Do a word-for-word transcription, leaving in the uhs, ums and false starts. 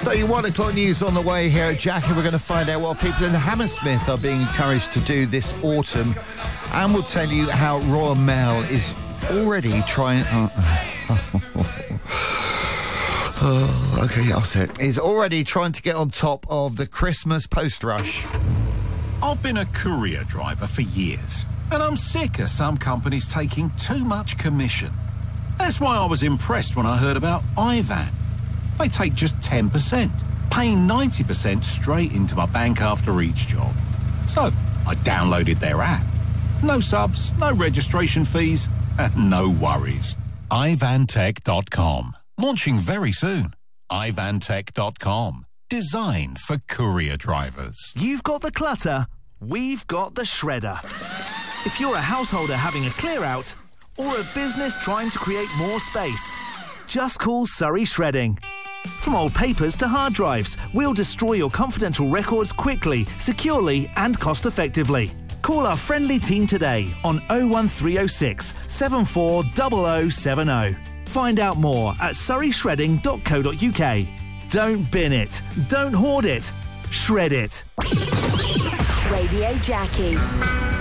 So your one o'clock news on the way here at Jackie. We're going to find out what people in Hammersmith are being encouraged to do this autumn. And we'll tell you how Royal Mail is already trying... Uh, oh, okay, I'll say it. Is already trying to get on top of the Christmas post rush. I've been a courier driver for years, and I'm sick of some companies taking too much commission. That's why I was impressed when I heard about iVan. They take just ten percent, paying ninety percent straight into my bank after each job. So I downloaded their app. No subs, no registration fees, and no worries. i van tech dot com. Launching very soon. i van tech dot com. Designed for courier drivers. You've got the clutter, we've got the shredder. If you're a householder having a clear out or a business trying to create more space, just call Surrey Shredding. From old papers to hard drives, we'll destroy your confidential records quickly, securely and cost-effectively. Call our friendly team today on oh one three oh six, seven four zero zero seven oh. Find out more at surrey shredding dot co dot uk. Don't bin it, don't hoard it, shred it. Radio Jackie.